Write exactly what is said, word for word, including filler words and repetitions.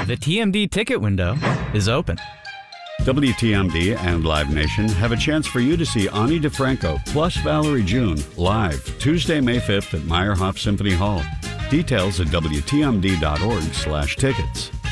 The T M D ticket window is open. W T M D and Live Nation have a chance for you to see Ani DeFranco plus Valerie June live Tuesday, May fifth at Meyerhoff Symphony Hall. Details at W T M D dot org slash tickets.